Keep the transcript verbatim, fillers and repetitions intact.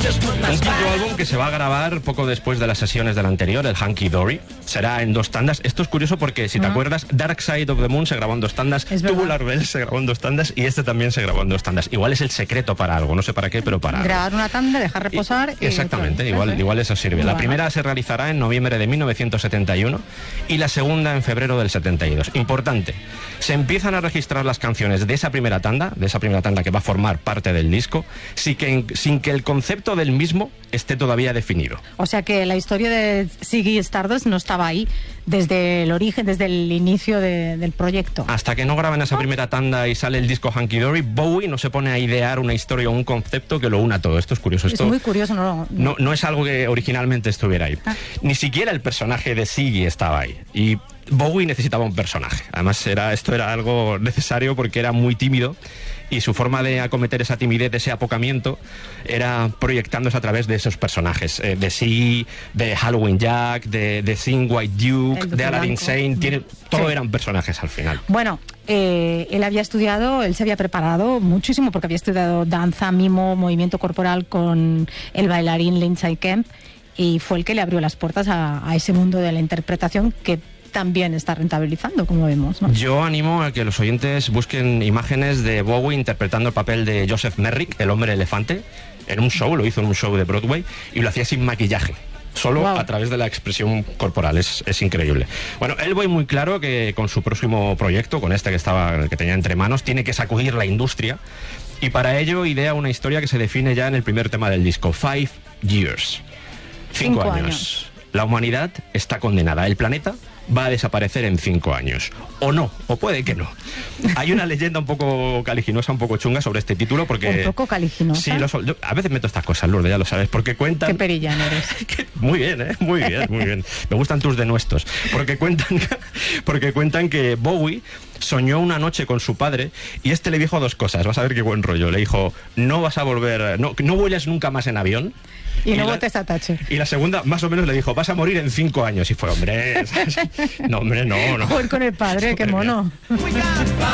Un quinto álbum que se va a grabar poco después de las sesiones del anterior, el Hunky Dory. Será en dos tandas. Esto es curioso porque, si te Ah. acuerdas, Dark Side of the Moon se grabó en dos tandas, Es verdad. Tubular Bells se grabó en dos tandas y este también se grabó en dos tandas. Igual es el secreto para algo, no sé para qué, pero para algo. Grabar una tanda, dejar reposar y... Exactamente, otra vez, igual, ¿eh? igual eso sirve. La Bueno. primera se realizará en noviembre de mil novecientos setenta y uno y la segunda en febrero del setenta y dos. Importante, se empiezan a registrar las canciones de esa primera tanda, de esa primera tanda que va a formar parte del disco, sin que, sin que el concepto del mismo esté todavía definido. O sea que la historia de Ziggy Stardust no estaba ahí desde el origen, desde el inicio de- del proyecto. Hasta que no graban esa primera tanda y sale el disco Hunky Dory, Bowie no se pone a idear una historia o un concepto que lo una todo. Esto es curioso. Es Esto muy curioso, ¿no? no, no es algo que originalmente estuviera ahí. Ah. Ni siquiera el personaje de Ziggy estaba ahí. Y Bowie necesitaba un personaje. Además, era, esto era algo necesario porque era muy tímido y su forma de acometer esa timidez, ese apocamiento, era proyectándose a través de esos personajes. Eh, de Ziggy, de Halloween Jack, de, de Sing White Duke, El de Aladdin blanco. Sane. Tiene, todo Sí. eran personajes al final. Bueno, eh, él había estudiado, él se había preparado muchísimo porque había estudiado danza, mimo, movimiento corporal con el bailarín Lindsay Kemp y fue el que le abrió las puertas a, a ese mundo de la interpretación que también está rentabilizando, como vemos, ¿no? Yo animo a que los oyentes busquen imágenes de Bowie interpretando el papel de Joseph Merrick, el hombre elefante, en un show, lo hizo en un show de Broadway, y lo hacía sin maquillaje. Solo Wow. a través de la expresión corporal, es, es increíble. Bueno, él voy muy claro que con su próximo proyecto, con este que estaba, que tenía entre manos, tiene que sacudir la industria, y para ello idea una historia que se define ya en el primer tema del disco, Five Years. Cinco, Cinco años. años. La humanidad está condenada. El planeta va a desaparecer en cinco años. O no, o puede que no. Hay una leyenda un poco caliginosa, un poco chunga sobre este título porque... Un poco caliginosa. Sí, los- yo a veces meto estas cosas, Lourdes, ya lo sabes, porque cuentan... Qué perillano eres. Que- Muy bien, ¿eh? Muy bien, muy bien. Me gustan tus denuestos. Porque cuentan, porque cuentan que Bowie soñó una noche con su padre y este le dijo dos cosas. Vas a ver qué buen rollo. Le dijo, no vas a volver... No, no vueles nunca más en avión. Y no la- votes a Thatcher. Y la segunda, más o menos, le dijo, vas a morir en cinco años. Y fue, hombre... ¿sabes? No, hombre, no, no. Joder, con el padre, qué Súper bien. mono.